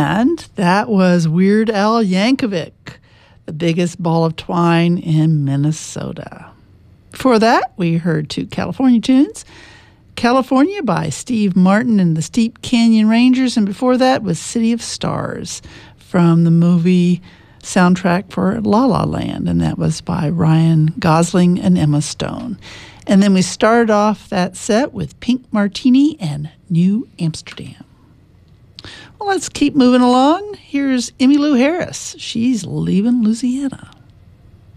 And that was Weird Al Yankovic, The Biggest Ball of Twine in Minnesota. Before that, we heard two California tunes. California by Steve Martin and the Steep Canyon Rangers, and before that was City of Stars from the movie soundtrack for La La Land, and that was by Ryan Gosling and Emma Stone. And then we started off that set with Pink Martini and New Amsterdam. Well, let's keep moving along. Here's Emmylou Harris. She's leaving Louisiana.